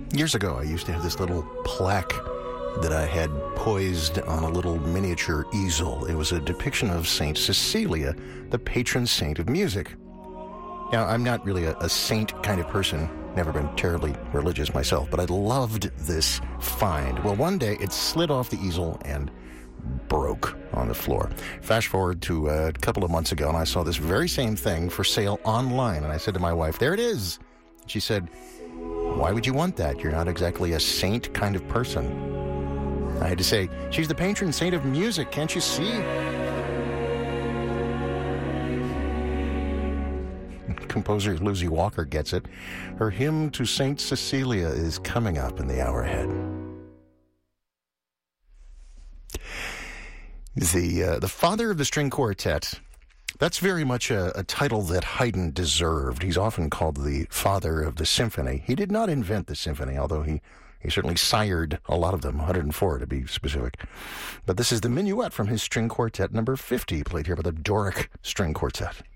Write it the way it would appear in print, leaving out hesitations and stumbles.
Years ago, I used to have this little plaque that I had poised on a little miniature easel. It was a depiction of Saint Cecilia, the patron saint of music. Now, I'm not really a saint kind of person, never been terribly religious myself, but I loved this find. Well, one day it slid off the easel and broke on the floor. Fast forward to a couple of months ago, and I saw this very same thing for sale online, and I said to my wife, "There it is." She said, "Why would you want that? You're not exactly a saint kind of person." I had to say, "She's the patron saint of music, can't you see?" Composer Lucy Walker gets it. Her hymn to Saint Cecilia is coming up in the hour ahead. The father of the string quartet, that's very much a title that Haydn deserved. He's often called the father of the symphony. He did not invent the symphony, although he certainly sired a lot of them, 104 to be specific. But this is the minuet from his string quartet number 50, played here by the Doric String Quartet.